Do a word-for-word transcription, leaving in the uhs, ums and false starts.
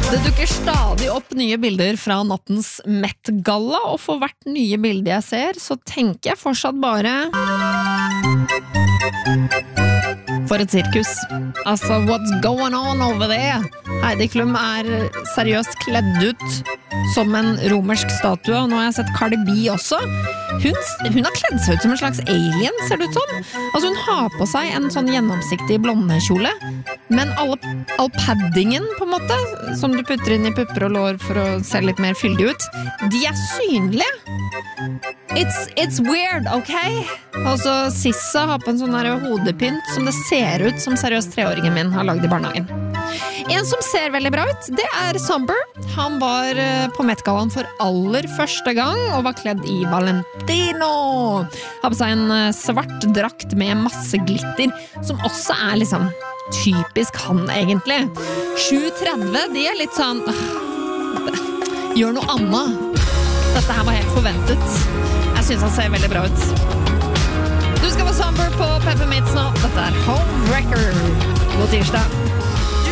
Det dukker stadig opp nye bilder fra nattens Met-galla, og for hvert nye bilde jeg ser, så tenker jeg fortsatt bare for et sirkus. Altså, what's going on over there? Heidi Klum er seriøst kledd ut som en romersk statue, og nå har jeg sett Cardi B også. Hun, hun har kledd seg ut som en slags alien, ser det ut som. Altså, hun har på seg en sånn gjennomsiktig blondekjole, men alle, all paddingen, på en måte, som du putter inn i pupper og lår for å se litt mer fyldig ut, de er synlige. It's, it's weird, ok? Altså, Sissa har på en sånn her hodepynt som det ser ut som seriøst treåringen min har lagd i barnehagen. En som ser veldig bra ut, det er Somber. Han var på Met-gallaen for aller første gang og var kledd i Valentino. Har på seg en svart drakt med masse glitter, som også er liksom typisk han egentlig. sju tretti, de er litt sånn gjør noe annet. Dette her var helt forventet. Jeg synes han ser veldig bra ut. Du skal få Somber på Peppermints nå. Dette er Homewrecker. God tirsdag.